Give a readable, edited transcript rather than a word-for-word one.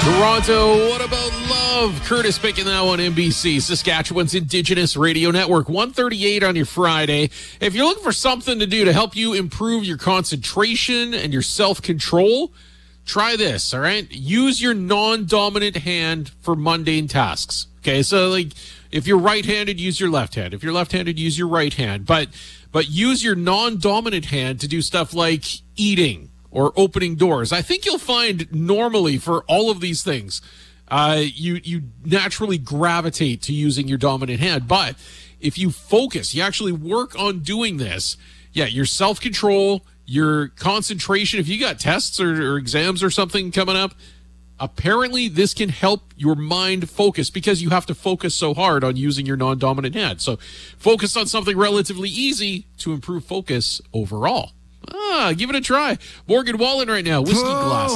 Toronto, what about love? Curtis picking that one, NBC, Saskatchewan's Indigenous Radio Network, 1:38 on your Friday. If you're looking for something to do to help you improve your concentration and your self-control, try this, all right? Use your non-dominant hand for mundane tasks, okay? So, like, if you're right-handed, use your left hand. If you're left-handed, use your right hand. But use your non-dominant hand to do stuff like eating or opening doors. I think you'll find normally for all of these things, you naturally gravitate to using your dominant hand. But if you focus, you actually work on doing this, your self-control, your concentration, if you got tests or exams or something coming up, apparently this can help your mind focus because you have to focus so hard on using your non-dominant hand. So focus on something relatively easy to improve focus overall. Give it a try. Morgan Wallen right now, Whiskey Glass.